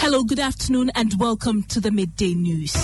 Hello, good afternoon, and welcome to the Midday News.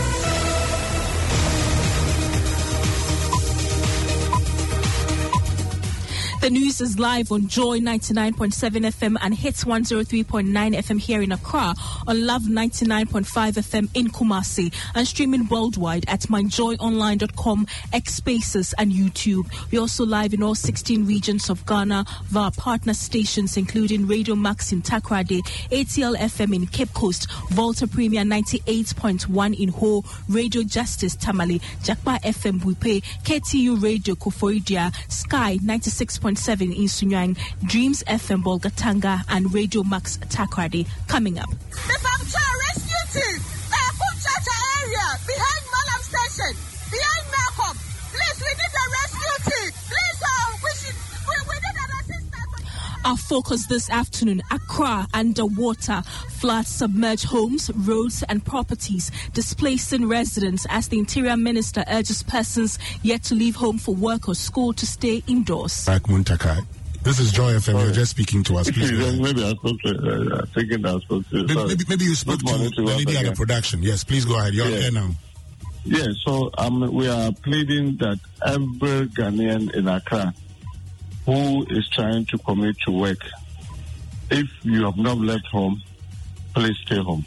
The news is live on Joy 99.7 FM and Hits 103.9 FM here in Accra, on Love 99.5 FM in Kumasi, and streaming worldwide at myjoyonline.com, X Spaces, and YouTube. We're also live in all 16 regions of Ghana via partner stations including Radio Max in Takoradi, ATL FM in Cape Coast, Volta Premier 98.1 in Ho, Radio Justice Tamale, Jakpa FM Bupe, KTU Radio Koforidia, Sky 96.7 in Sunyang, Dreams FM Bolgatanga, and Radio Max Takoradi. Coming up. The Famcha Rescue Team, Kumchacha area, behind Malam Station, behind Malcolm. Please, we need a rescue team. Please, we need an assistance. Our focus this afternoon: Accra underwater, floods submerge homes, roads, and properties, displacing residents as the Interior Minister urges persons yet to leave home for work or school to stay indoors. Like Muntaka. This is Joy FM. You're just speaking to us. Please. Maybe I spoke to thinking I spoke to. Maybe you spoke to the lady at the production. Yes, please go ahead. You're on air now. Yeah, so we are pleading that every Ghanaian in Accra who is trying to commit to work, if you have not left home, please stay home.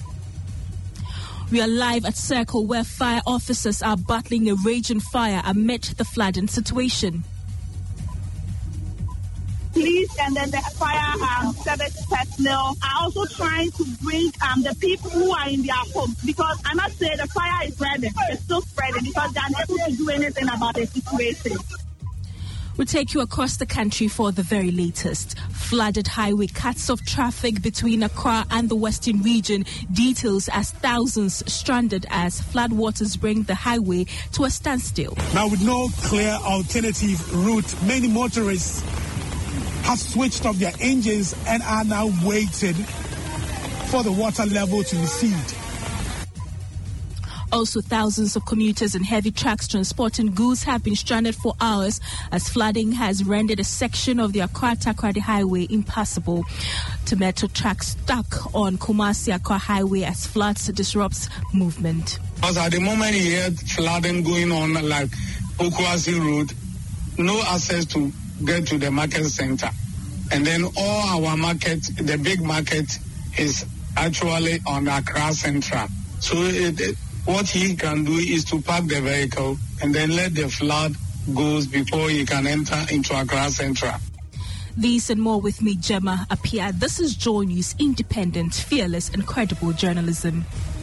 We are live at Circle, where fire officers are battling a raging fire amid the flooding situation. Police and then the fire service personnel are also trying to bring the people who are in their homes, because I must say the fire is spreading. It's still spreading because they're unable to do anything about the situation. We'll take you across the country for the very latest. Flooded highway cuts off traffic between Accra and the Western region. Details as thousands stranded as floodwaters bring the highway to a standstill. Now, with no clear alternative route, many motorists have switched off their engines and are now waiting for the water level to recede. Also, thousands of commuters and heavy trucks transporting goods have been stranded for hours as flooding has rendered a section of the Accra-Takoradi Highway impassable. Tomato trucks stuck on Kumasi-Accra Highway as floods disrupts movement. Because at the moment you hear flooding going on like Okwasi Road, no access to get to the market center. And then all our market, the big market, is actually on Accra Central. So what he can do is to park the vehicle and then let the flood go before he can enter into Accra Central. These and more with me, Gemma Apia. This is Joy News, independent, fearless, and credible journalism.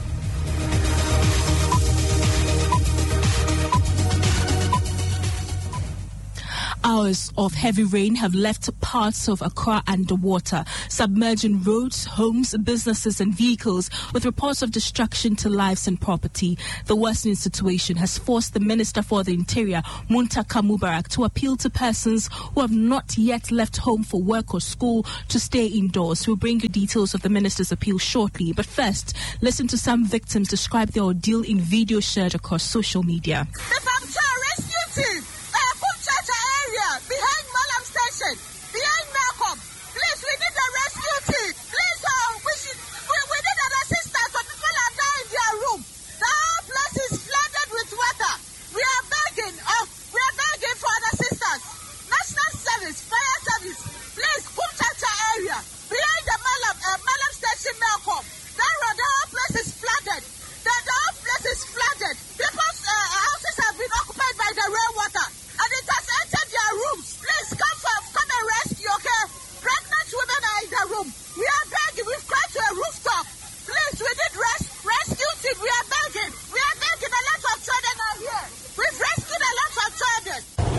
Hours of heavy rain have left parts of Accra underwater, submerging roads, homes, businesses, and vehicles, with reports of destruction to lives and property. The worsening situation has forced the Minister for the Interior, Muntaka Mubarak, to appeal to persons who have not yet left home for work or school to stay indoors. We'll bring you details of the Minister's appeal shortly. But first, listen to some victims describe their ordeal in video shared across social media. The Famcha Rescue Team, behind Malam Station, behind Malcolm. Please, we need a rescue team. Please, we need an assistance, but people are dying in their room. The whole place is flooded with water. We are begging for an assistance. National Service, Fire Service, please, Kumchacha area, behind the Malam Station, Malcolm. The whole place is flooded. The whole place is flooded. People's houses have been occupied by the rainwater. And it has entered their rooms. Please come and rescue, okay? Pregnant women are in the room. We are begging. We've cried to a rooftop. Please, we need rescue team. We are begging. We are begging. A lot of children are here. We've rescued a lot of children.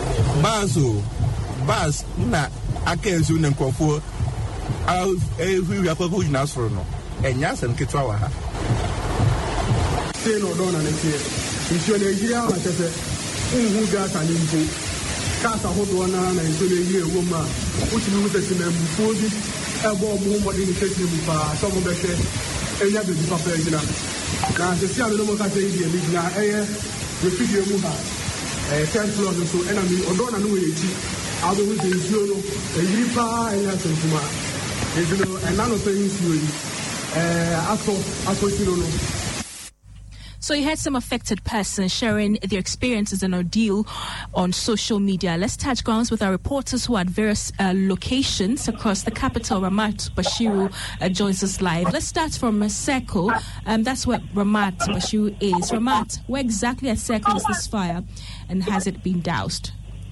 Bas, na akenzu nenkofo. We are going to ask for no. And yes, and Kitwaha. Say no, don't understand. If you're Nigeria, I say. Who got an info? Casa Hodwana and Julia woman, which means that you before this, a bomb woman in the kitchen with some of the shit, and you have the papers. Now, the Sian Lomoka is now a refugee woman, a 10 floors or so, enemy, or don't know it. I will use you, a ripa, and nothing to my. And none of things you So you had some affected persons sharing their experiences and ordeal on social media. Let's touch grounds with our reporters who are at various locations across the capital. Ramat Bashiru joins us live. Let's start from Seko. That's where Ramat Bashiru is. Ramat, where exactly at Seko is this fire, and has it been doused?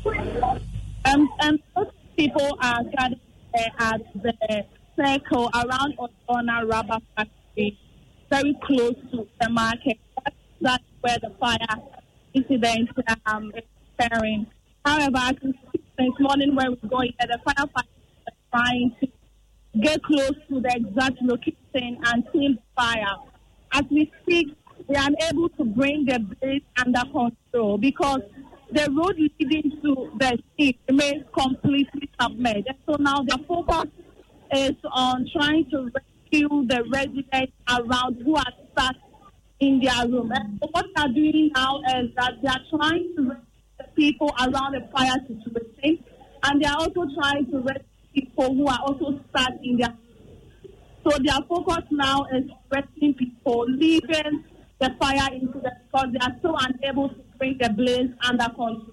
People are gathered at the Seko around Osona Rubber Factory, very close to the market. That's where the fire incident is occurring. However, this morning when we go here, the firefighters are trying to get close to the exact location and tame the fire. As we speak, we are unable to bring the blaze under control because the road leading to the sea remains completely submerged. And so now the focus is on trying to rescue the residents around who are stuck in their room. And so what they are doing now is that they are trying to rescue the people around the fire situation, and they are also trying to rescue people who are also stuck in their room. So their focus now is rescuing people, leaving the fire into the, because they are so unable to bring the blaze under control.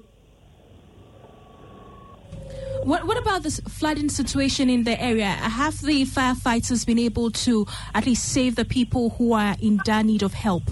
What about this flooding situation in the area? Have the firefighters been able to at least save the people who are in dire need of help?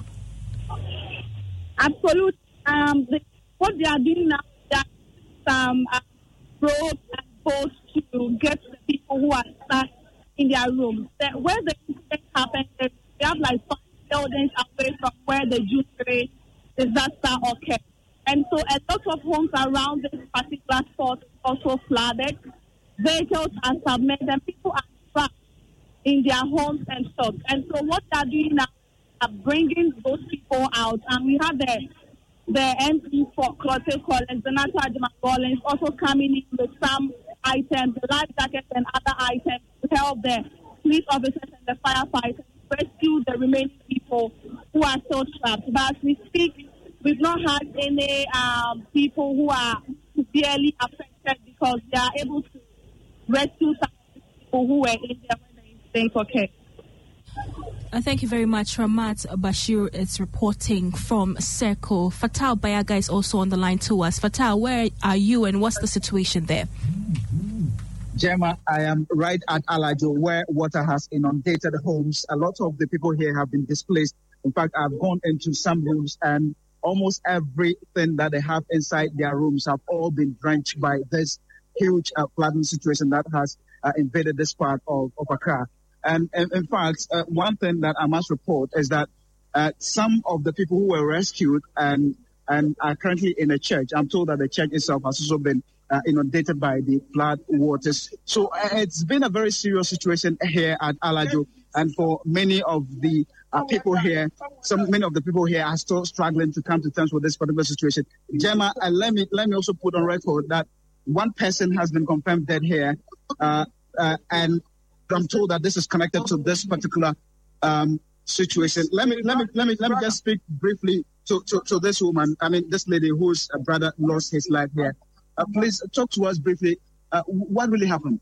Absolutely. What they are doing now is some ropes and boats to get the people who are stuck in their rooms. Where the incident happened, we have like 5 buildings away from where the June disaster occurred. And so a lot of homes around this particular spot also flooded. Vehicles are submerged and people are trapped in their homes and shops. And so what they are doing now is bringing those people out. And we have the MP for Clotte Collins, Donato Adjumah also coming in with some items, life jackets and other items to help the police officers and the firefighters rescue the remaining people who are still trapped. But as we speak, we've not had any people who are severely affected because they are able to rescue some people who were in there when the incident occurred. Thank you very much. Ramat Bashir is reporting from Seko. Fatal Bayaga is also on the line to us. Fatal, where are you and what's the situation there? Gemma, I am right at Alajo where water has inundated homes. A lot of the people here have been displaced. In fact, I've gone into some rooms and almost everything that they have inside their rooms have all been drenched by this huge flooding situation that has invaded this part of Accra. And in fact, one thing that I must report is that some of the people who were rescued and are currently in a church, I'm told that the church itself has also been inundated by the flood waters. So it's been a very serious situation here at Alajo. And for many of the people here, many of the people here are still struggling to come to terms with this particular situation. Gemma, let me also put on record that one person has been confirmed dead here, and I'm told that this is connected to this particular situation. Let me just speak briefly to this woman. I mean, this lady whose brother lost his life here. Please talk to us briefly. What really happened?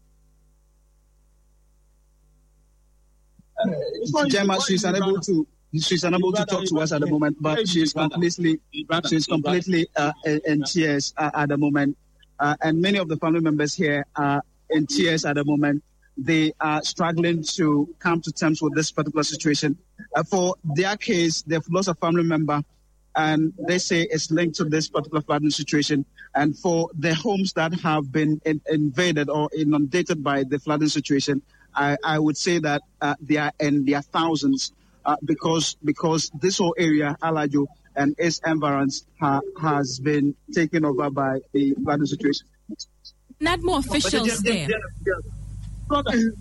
Gemma, she's unable to talk to us at the moment, but she's completely in tears at the moment. And many of the family members here are in tears at the moment. They are struggling to come to terms with this particular situation. For their case, they've lost a family member, and they say it's linked to this particular flooding situation. And for the homes that have been invaded or inundated by the flooding situation, I would say that they are in their thousands because this whole area, Alajo and its environs, has been taken over by the flooding situation. Not more officials there. So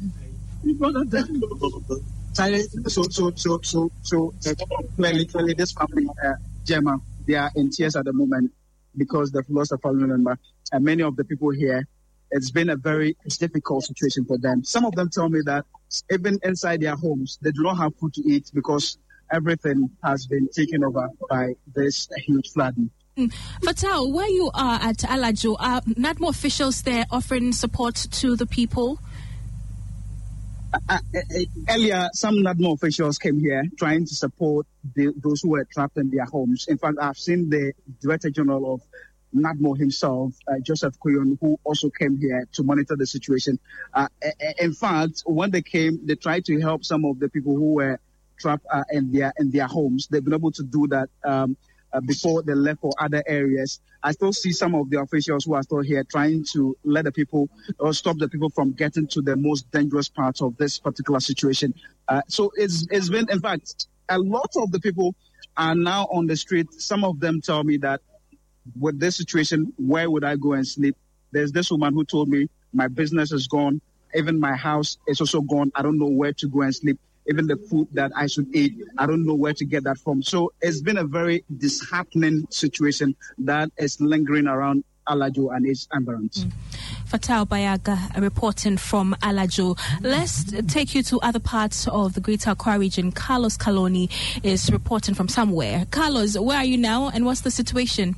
clearly this family, Gemma, they are in tears at the moment because they've lost a family member. And many of the people here, it's been a very difficult situation for them. Some of them tell me that even inside their homes, they do not have food to eat because everything has been taken over by this huge flooding. Fatal, where you are at Alajo, are NADMO officials there offering support to the people? Earlier, some NADMO officials came here trying to support those who were trapped in their homes. In fact, I've seen the Director General of NADMO himself, Joseph Koyon, who also came here to monitor the situation. In fact, when they came, they tried to help some of the people who were trapped in their homes. They've been able to do that before they left for other areas. I still see some of the officials who are still here trying to let the people or stop the people from getting to the most dangerous parts of this particular situation. So it's been, in fact, a lot of the people are now on the street. Some of them tell me that with this situation, where would I go and sleep? There's this woman who told me my business is gone. Even my house is also gone. I don't know where to go and sleep. Even the food that I should eat, I don't know where to get that from. So it's been a very disheartening situation that is lingering around Alajo and its environs. Fatal Bayaga reporting from Alajo. Let's take you to other parts of the Greater Accra region. Carlos Kaloni is reporting from somewhere. Carlos, where are you now and what's the situation?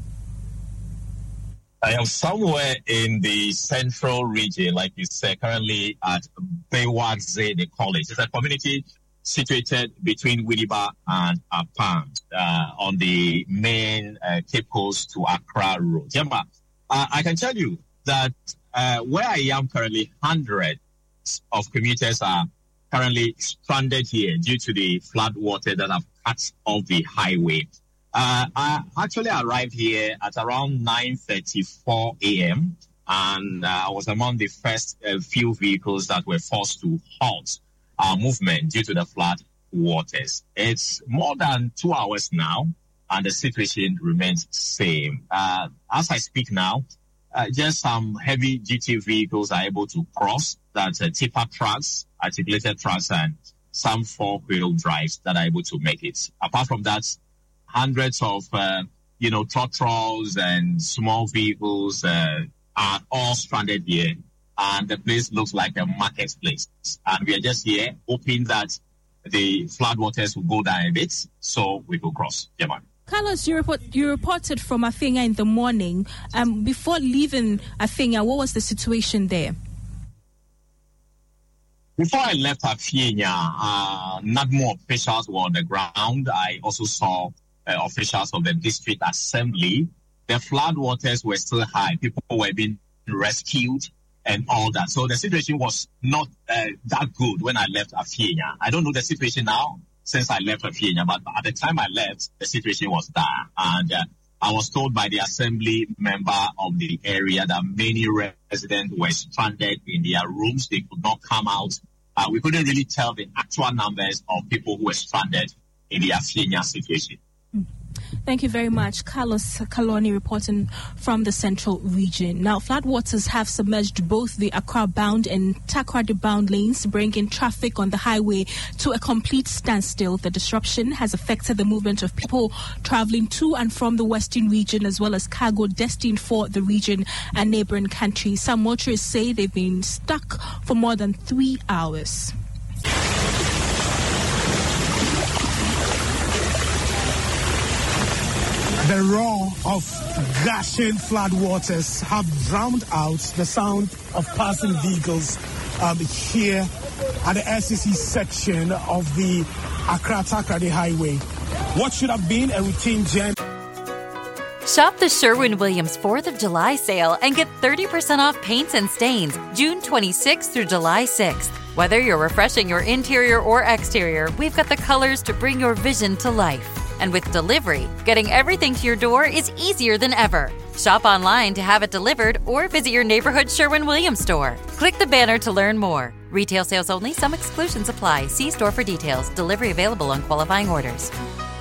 I am somewhere in the central region, like you said, currently at Bewadze, they call it. It's a community situated between Winneba and Apam on the main Cape Coast to Accra road. Jemma, I can tell you that where I am currently, hundreds of commuters are currently stranded here due to the flood water that have cut off the highway. I actually arrived here at around 9:34 a.m. and I was among the first few vehicles that were forced to halt our movement due to the flood waters. It's more than 2 hours now, and the situation remains the same. As I speak now, just some heavy-duty vehicles are able to cross. That's tipper trucks, articulated trucks, and some four-wheel drives that are able to make it. Apart from that, hundreds of, trotros and small vehicles are all stranded here. And the place looks like a marketplace. And we are just here hoping that the floodwaters will go down a bit so we will cross. Yeah, man. Carlos, you reported from Afinya in the morning. Before leaving Afinya, what was the situation there? Before I left Afinya, NADMO officials were on the ground. I also saw officials of the district assembly. The floodwaters were still high. People were being rescued and all that. So the situation was not that good when I left Afinya. I don't know the situation now since I left Afinya, but at the time I left, the situation was dire. And I was told by the assembly member of the area that many residents were stranded in their rooms. They could not come out. We couldn't really tell the actual numbers of people who were stranded in the Afinya situation. Thank you very much. Carlos Kaloni reporting from the central region. Now, floodwaters have submerged both the Accra-bound and Takoradi-bound lanes, bringing traffic on the highway to a complete standstill. The disruption has affected the movement of people traveling to and from the western region, as well as cargo destined for the region and neighboring countries. Some motorists say they've been stuck for more than 3 hours. The roar of gushing floodwaters have drowned out the sound of passing vehicles here at the SCC section of the Accra-Takoradi Highway. What should have been a routine journey. Shop the Sherwin-Williams 4th of July sale and get 30% off paints and stains June 26th through July 6th. Whether you're refreshing your interior or exterior, we've got the colors to bring your vision to life. And with delivery, getting everything to your door is easier than ever. Shop online to have it delivered or visit your neighborhood Sherwin-Williams store. Click the banner to learn more. Retail sales only. Some exclusions apply. See store for details. Delivery available on qualifying orders.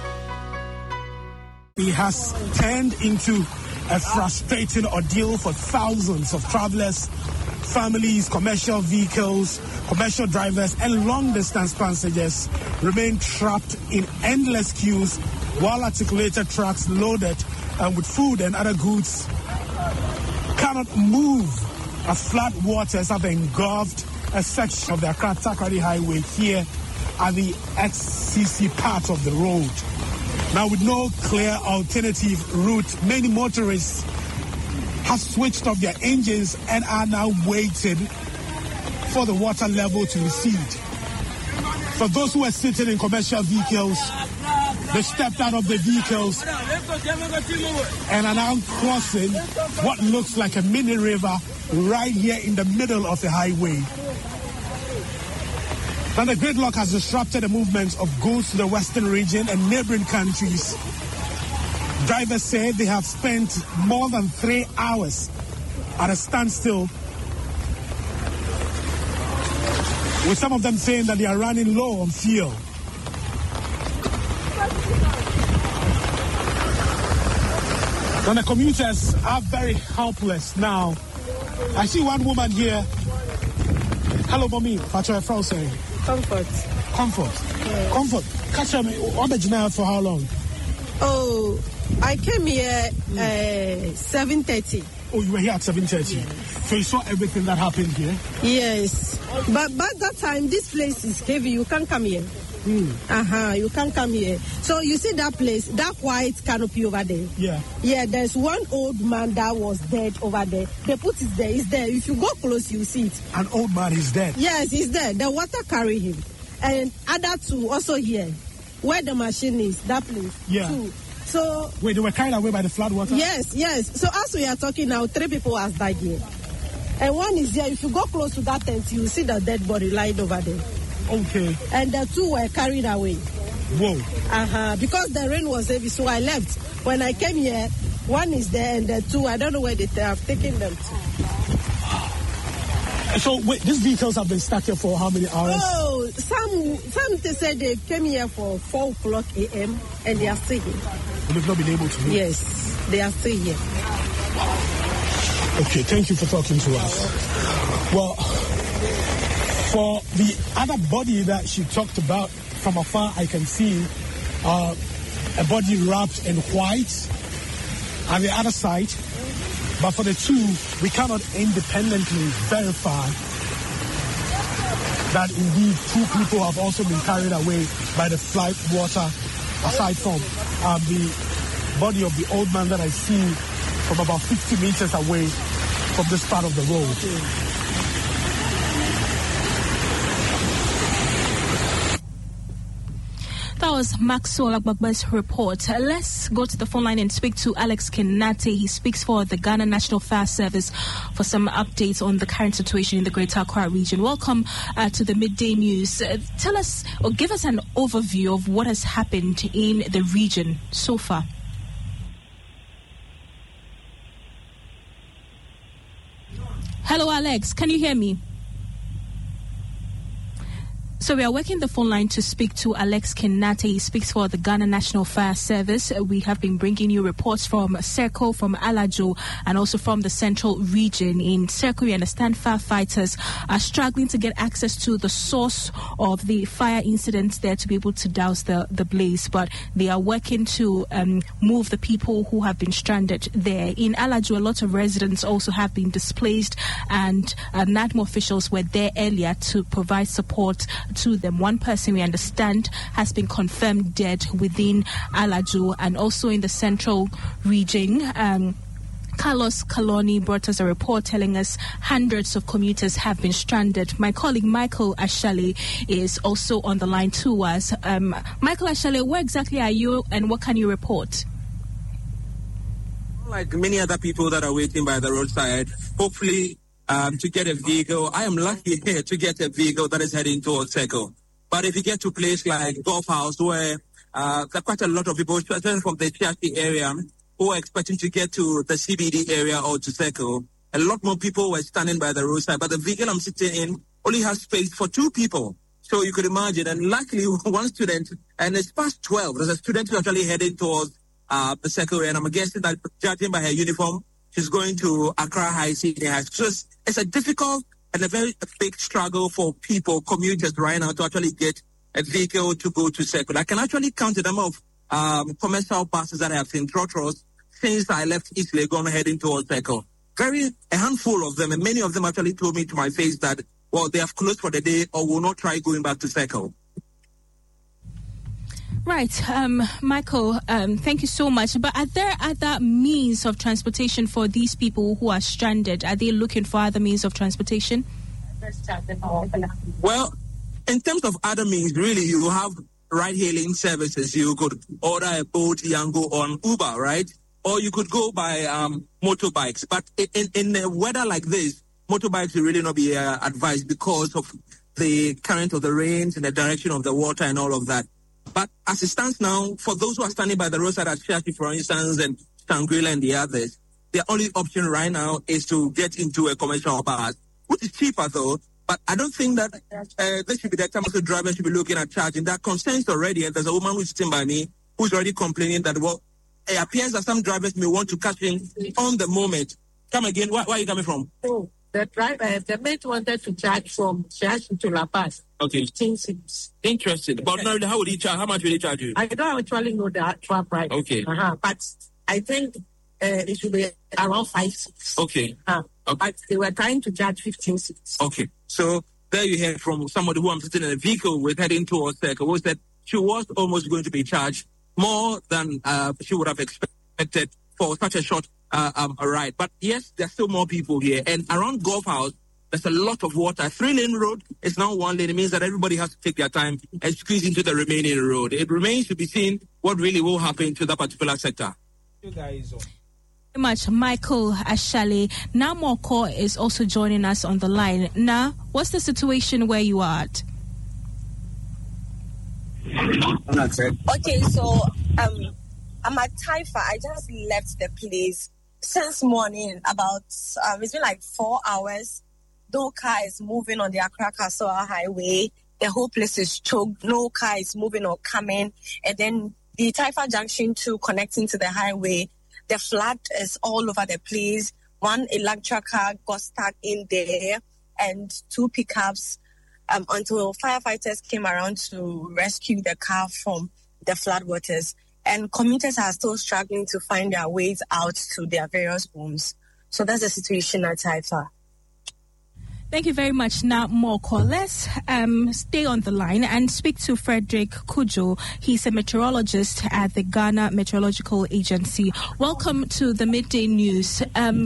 It has turned into a frustrating ordeal for thousands of travelers, families, commercial vehicles, commercial drivers, and long-distance passengers remain trapped in endless queues while articulated trucks loaded with food and other goods cannot move as flood waters have engulfed a section of the Accra-Takoradi Highway here at the XCC part of the road. Now, with no clear alternative route, many motorists have switched off their engines and are now waiting for the water level to recede. For those who are sitting in commercial vehicles, they stepped out of the vehicles and are now crossing what looks like a mini river right here in the middle of the highway. Now, the gridlock has disrupted the movement of goods to the western region and neighboring countries. Drivers say they have spent more than 3 hours at a standstill, with some of them saying that they are running low on fuel. And the commuters are very helpless now. I see one woman here. Hello, mommy. What's your phone saying? Comfort. Yeah. Comfort. Catch me. What for how long? Oh, I came here 7:30. Oh, you were here at 7:30. Yes. So you saw everything that happened here? Yes. But that time, this place is heavy. You can't come here. You can't come here. So you see that place, that white canopy over there? Yeah, there's one old man that was dead over there. They put it there, it's there. If you go close, you see it. An old man is dead? Yes, he's dead. The water carry him. And other two also here, where the machine is, that place. Yeah. Too. So wait, they were carried away by the flood water? Yes. So as we are talking now, 3 people have died here. And one is there. If you go close to that tent, you will see the dead body lying over there. Okay. And the 2 were carried away. Whoa. Because the rain was heavy, so I left. When I came here, 1 is there and the 2, I don't know where they have taken them to. So wait, these vehicles have been stuck here for how many hours? Oh, some they said they came here for 4 o'clock a.m. and they are still here. And they've not been able to move? Yes, they are still here. Okay, thank you for talking to us. Well, for the other body that she talked about, from afar I can see a body wrapped in white on the other side. But for the 2, we cannot independently verify that indeed 2 people have also been carried away by the flood water, aside from the body of the old man that I see from about 50 meters away from this part of the road. That was Maxwell Agbagba's report. Let's go to the phone line and speak to Alex Kenate. He speaks for the Ghana National Fire Service for some updates on the current situation in the Greater Accra region. Welcome to the Midday News. Tell us or give us an overview of what has happened in the region so far. Hello, Alex. Can you hear me? So we are working the phone line to speak to Alex Kenate. He speaks for the Ghana National Fire Service. We have been bringing you reports from Serco, from Alajo, and also from the central region. In Serco, we understand firefighters are struggling to get access to the source of the fire incidents there to be able to douse the blaze, but they are working to move the people who have been stranded there. In Alajo, a lot of residents also have been displaced, and NADMO officials were there earlier to provide support to them. One person we understand has been confirmed dead within Alajo, and also in the central region. Carlos Kaloni brought us a report telling us hundreds of commuters have been stranded. My colleague Michael Ashale is also on the line to us. Michael Ashale, where exactly are you and what can you report? Like many other people that are waiting by the roadside, hopefully to get a vehicle. I am lucky here to get a vehicle that is heading towards Serco. But if you get to a place like Golf House, where there are quite a lot of people, especially from the Chiaki area, who are expecting to get to the CBD area or to Serco, a lot more people were standing by the roadside. But the vehicle I'm sitting in only has space for 2 people. So you could imagine. And luckily, one student, and it's past 12, there's a student who's actually heading towards the Serco, and I'm guessing that, judging by her uniform, she's going to Accra High Senior High School. So it's a difficult and a very big struggle for people, commuters right now, to actually get a vehicle to go to Serco. I can actually count the number of commercial buses that I have seen trotros since I left East Legon heading towards Serco. A handful of them, and many of them actually told me to my face that, well, they have closed for the day or will not try going back to Serco. Right, Michael, thank you so much. But are there other means of transportation for these people who are stranded? Are they looking for other means of transportation? Well, in terms of other means, really, you have ride-hailing services. You could order a boat, Yango, on Uber, right? Or you could go by motorbikes. But in a weather like this, motorbikes will really not be advised because of the current of the rains and the direction of the water and all of that. But as it stands now, for those who are standing by the roadside at Shashi, for instance, and Shangri-La and the others, the only option right now is to get into a commercial bus, which is cheaper though. But I don't think that there should be that time the driver should be looking at charging. That concerns already, and there's a woman who's sitting by me who's already complaining that, well, it appears that some drivers may want to cash in on the moment. Come again, where are you coming from? Oh, the mate wanted to charge from Shashi to La Paz. Okay. 15 cents. Interesting. But now, how would he charge? How much will he charge you? I don't actually know the actual price. Okay. But I think it should be around 5 cents. Okay. But they were trying to charge 15 cents. Okay. So there you hear from somebody who I'm sitting in a vehicle with heading towards Circle, who said she was almost going to be charged more than she would have expected for such a short ride. But yes, there's still more people here. And around Golf House, there's a lot of water. 3-lane road is now 1 lane. It means that everybody has to take their time and squeeze into the remaining road. It remains to be seen what really will happen to that particular sector. You guys. Very much, Michael Ashali. Now Moko is also joining us on the line. Now, what's the situation where you are at? Okay, so I'm at Taifa. I just left the place since morning. About it's been like 4 hours. No car is moving on the Accra Kasoa Highway. The whole place is choked. No car is moving or coming. And then the Taifa Junction 2 connecting to the highway. The flood is all over the place. One electric car got stuck in there and 2 pickups until firefighters came around to rescue the car from the floodwaters. And commuters are still struggling to find their ways out to their various homes. So that's the situation at Taifa. Thank you very much. Now, Moko, let's stay on the line and speak to Frederick Kujo. He's a meteorologist at the Ghana Meteorological Agency. Welcome to the Midday News.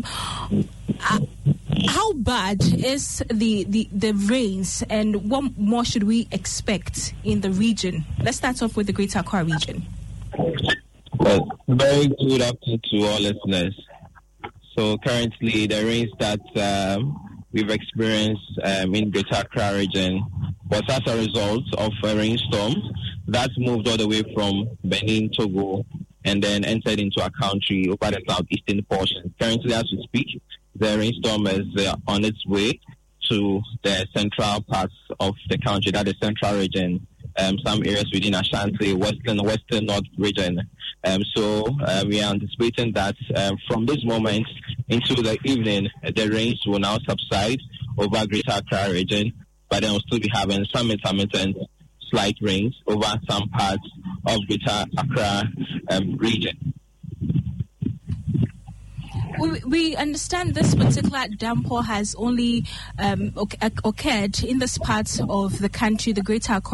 How bad is the rains, and what more should we expect in the region? Let's start off with the Greater Accra region. Well, very good afternoon to all listeners. So currently, the rains that we've experienced in Greater Accra region was as a result of a rainstorm that moved all the way from Benin, Togo, and then entered into our country over the southeastern portion. Currently, as we speak, the rainstorm is on its way to the central parts of the country, that is central region, some areas within Ashanti, western north region. So we are anticipating that from this moment into the evening, the rains will now subside over Greater Accra region, but then we'll still be having some intermittent slight rains over some parts of Greater Accra region. We understand this particular downpour has only occurred in this part of the country, the Greater Accra